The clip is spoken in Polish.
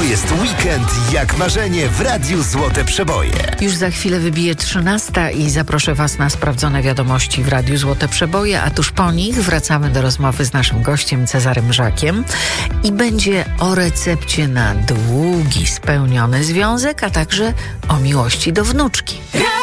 jest weekend jak marzenie w Radiu Złote Przeboje. Już za chwilę wybije 13 i zaproszę Was na sprawdzone wiadomości w Radiu Złote Przeboje, a tuż po nich wracamy do rozmowy z naszym gościem Cezarym Żakiem i będzie o recepcie na długi, spełniony związek, a także o miłości do wnuczki.